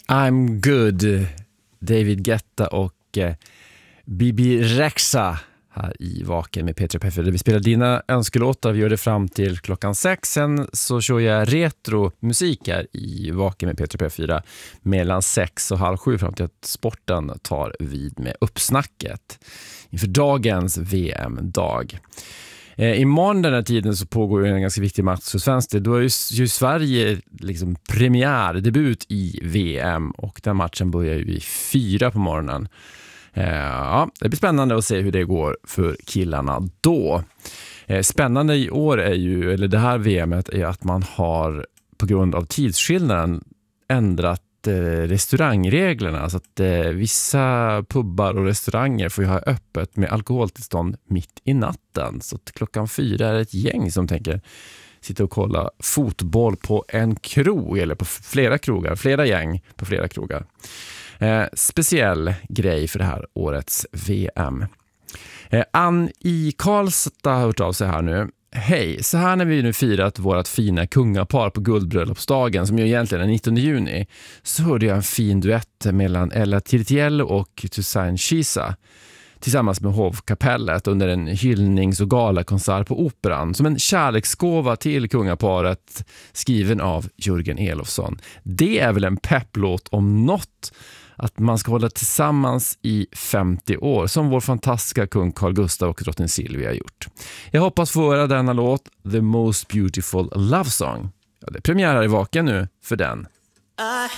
I'm good, David Guetta och Bibi Rexha här i Vaken med Petra Peffer. Vi spelar dina önskelåtar, vi gör det fram till klockan 6. Sen så kör jag retro-musik här i Vaken med Petra Peffer mellan 6 och halv 7 fram till att sporten tar vid med uppsnacket inför dagens VM-dag. Imorgon den här tiden så pågår en ganska viktig match för Svensk. Då är ju Sverige liksom debut i VM och den matchen börjar ju vid 4 på morgonen. Ja, det blir spännande att se hur det går för killarna då. Spännande i år är ju, eller det här VMet är att man har på grund av tidsskillnaden ändrat restaurangreglerna så att vissa pubbar och restauranger får ju ha öppet med alkoholtillstånd mitt i natten. Så att klockan 4 är ett gäng som tänker sitta och kolla fotboll på en krog eller på flera gäng på flera krogar. Speciell grej för det här årets VM. Ann i Karlstad har hört av sig här nu. Hej, så här när vi nu firat vårat fina kungapar på guldbröllopsdagen som ju egentligen är 19 juni så hörde jag en fin duett mellan Ella Tirtiello och Toussaint Chisa tillsammans med hovkapellet under en hyllnings- och galakonsert på Operan som en kärleksgåva till kungaparet skriven av Jörgen Elofsson. Det är väl en pepplåt om något att man ska hålla tillsammans i 50 år som vår fantastiska kung Carl Gustaf och drottning Silvia har gjort. Jag hoppas få höra denna låt The Most Beautiful Love Song. Ja, det är premiär här i Vaken nu för den.